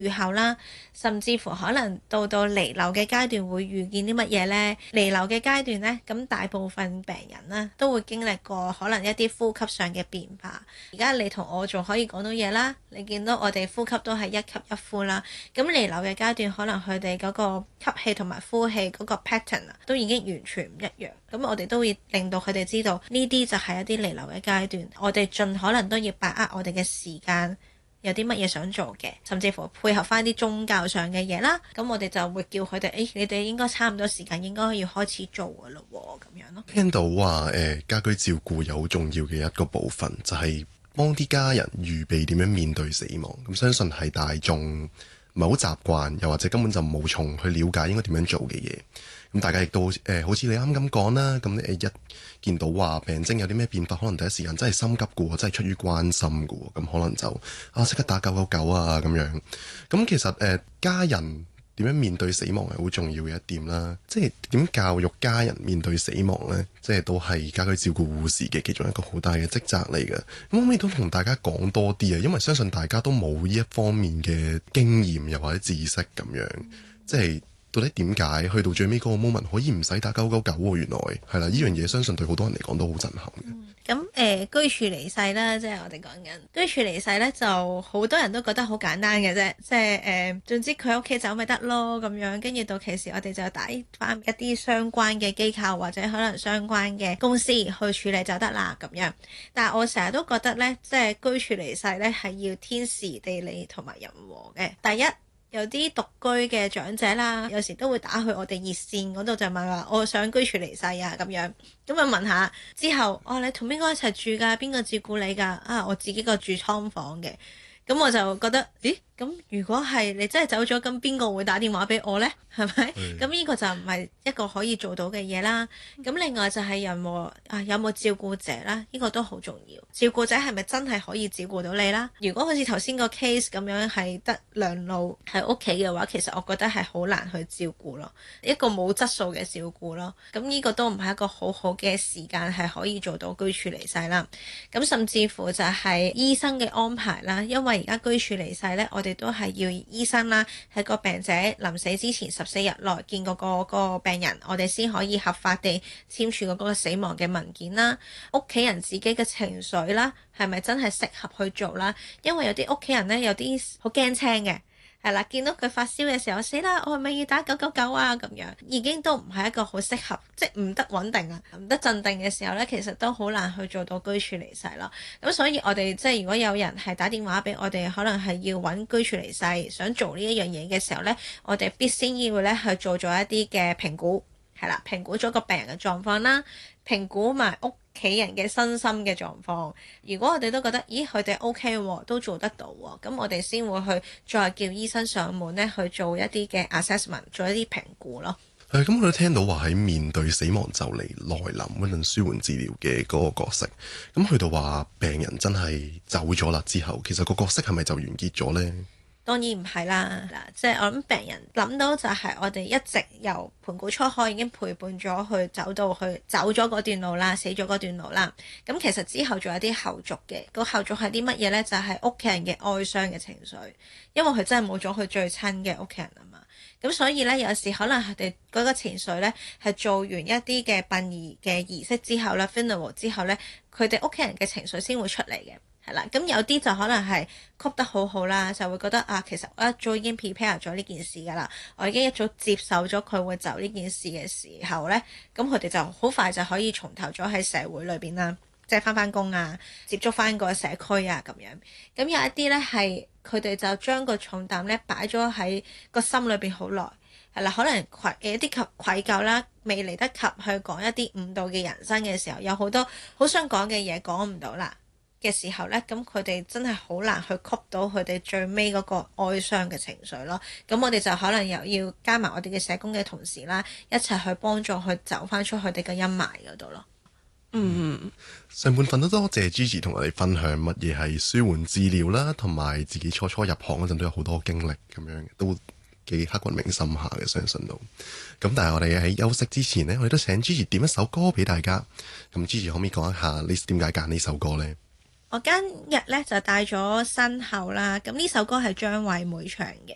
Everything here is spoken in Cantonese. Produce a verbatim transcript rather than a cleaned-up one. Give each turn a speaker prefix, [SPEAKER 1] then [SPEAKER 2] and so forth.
[SPEAKER 1] 預後啦，甚至乎可能到到彌留嘅階段會遇見啲乜嘢呢？彌留嘅階段呢，咁大部分病人呢都會經歷過可能一啲呼吸上嘅變化。而家你同我仲可以講到嘢啦，你見到我哋呼吸都係一吸一呼啦。咁彌留嘅階段，可能佢哋嗰個吸氣同埋呼氣嗰個 pattern 啊，都已經完全唔一樣。咁我哋都會令到佢哋知道呢啲就係一啲彌留嘅階段。我哋盡可能都要把握我哋嘅時間。有啲乜嘢想做嘅，甚至乎配合翻啲宗教上嘅嘢啦，咁我哋就會叫佢哋，誒、哎，你哋應該差唔多時間應該要開始做噶咯喎，咁樣咯。
[SPEAKER 2] 聽到話誒、呃、家居照顧有好重要嘅一個部分，就係、是、幫啲家人預備點樣面對死亡。咁相信係大眾唔係好習慣，又或者根本就無從去了解應該點樣做嘅嘢。咁大家亦都誒、呃，好似你啱啱講啦，咁你一見到話病徵有啲咩變化，可能第一時間真係心急嘅喎，真係出於關心嘅喎，咁可能就啊即刻打九九九啊咁樣。咁其實誒、呃、家人點樣面對死亡係好重要嘅一點啦，即係點教育家人面對死亡呢？即係都係家居照顧護士嘅其中一個好大嘅職責嚟嘅。咁可唔可以都同大家講多啲啊？因為相信大家都冇呢一方面嘅經驗又或者知識咁樣，即係。到底點解去到最尾嗰個 moment 可以唔使打九九九喎？原來係啦，呢樣嘢相信對好多人嚟講都好震撼嘅。
[SPEAKER 1] 咁誒、嗯呃、居處離世啦，即係我哋講緊居處離世咧，就好多人都覺得好簡單嘅啫，即係誒、呃，總之佢屋企走咪得咯咁樣，跟住到其時我哋就打翻一啲相關嘅機構或者可能相關嘅公司去處理就得啦咁樣。但係我成日都覺得咧，即係居處離世咧係要天時地利同埋人和嘅。第一。有啲獨居嘅長者啦，有時都會打去我哋熱線嗰度就問話，我想居處離世啊咁樣，咁啊問下之後，哦你同邊個一齊住㗎？邊個照顧你㗎？啊我自己個住倉房嘅，咁我就覺得，咦咁如果係你真係走咗，咁邊個會打電話俾我呢？係咪？咁呢個就唔係一個可以做到嘅嘢啦。咁另外就係人和啊，有冇照顧者啦？呢、這個都好重要。照顧者係咪真係可以照顧到你啦？如果好似頭先個 case 咁樣係得兩老喺屋企嘅話，其實我覺得係好難去照顧咯，一個冇質素嘅照顧咯。咁呢個都唔係一個好好嘅時間係可以做到居處離世啦。咁甚至乎就係醫生嘅安排啦，因為而家居處離世呢，我哋都係要醫生啦，喺個病者臨死之前十四日內見過個個病人，我哋先可以合法地簽署嗰個死亡嘅文件啦。屋企人自己嘅情緒啦，係咪真係適合去做啦？因為有啲屋企人呢，有啲好驚青嘅。係啦，見到佢發燒嘅時候，死啦！我係咪要打九九九啊？咁樣已經都唔係一個好適合，即係唔得穩定啊，唔得鎮定嘅時候呢，其實都好難去做到居處離世咯。咁所以我哋即係如果有人係打電話俾我哋，可能係要揾居處離世，想做呢一樣嘢嘅時候呢，我哋必先要咧去做咗一啲嘅評估，係啦，評估咗個病人嘅狀況啦，評估埋屋企人嘅身心嘅狀況。如果我哋都覺得，咦佢哋 OK 喎，都做得到喎，咁我哋先會去再叫醫生上門咧去做一啲嘅 assessment， 做一啲評估咯。
[SPEAKER 2] 係咁，我都聽到話喺面對死亡就嚟來臨嗰陣舒緩治療嘅嗰個角色，咁去到話病人真係走咗啦之後，其實個角色係咪就完結咗呢？
[SPEAKER 1] 當然唔係啦，嗱，即係我諗病人諗到就係我哋一直由盤古初開已經陪伴咗佢走到去走咗嗰段路啦，死咗嗰段路啦。咁其實之後仲有啲後續嘅，個後續係啲乜嘢呢？就係屋企人嘅哀傷嘅情緒，因為佢真係冇咗佢最親嘅屋企人啊嘛。咁所以呢，有時可能佢哋嗰個情緒呢，係做完一啲嘅殯儀嘅儀式之後啦 funeral 之後呢，佢哋屋企人嘅情緒先會出嚟嘅。係啦，咁有啲就可能係 cope 得好好啦，就會覺得啊，其實我一早已經 prepare 咗呢件事㗎啦，我已經一早接受咗佢會走呢件事嘅時候呢，咁佢哋就好快就可以從頭咗喺社會裏邊啦，即係返返工啊，接觸返個社區啊咁樣。咁有一啲呢係佢哋就將個重擔呢擺咗喺個心裏邊好耐，係啦，可能愧有啲及愧疚啦，未嚟得及去講一啲誤導嘅人生嘅時候，有好多好想講嘅嘢講唔到啦嘅時候呢，咁佢哋真係好難去吸到佢哋最尾嗰個哀傷嘅情緒咯。咁我哋就可能又要加埋我哋嘅社工嘅同事啦，一齊去幫助佢走翻出佢哋嘅陰霾嗰度咯。
[SPEAKER 2] 嗯，上半份都多謝 Gigi 同我哋分享乜嘢係舒緩治療啦，同埋自己初初入行嗰陣都有好多經歷咁樣，都幾刻骨銘心下嘅，相信到。咁但係我哋喺休息之前呢，我哋都請 Gigi 點一首歌俾大家。咁 Gigi 可唔可以講一下你點解揀呢首歌呢？
[SPEAKER 1] 我今日咧就帶咗身後啦，咁呢首歌係張惠妹唱嘅。